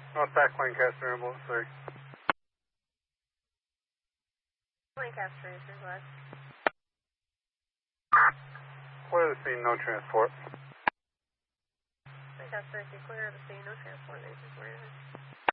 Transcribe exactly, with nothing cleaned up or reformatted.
North Back Lancaster, ambulance three. Lancaster, answers west. Clear the scene, no transport. Lancaster, if you clear the scene, no transport, answers west.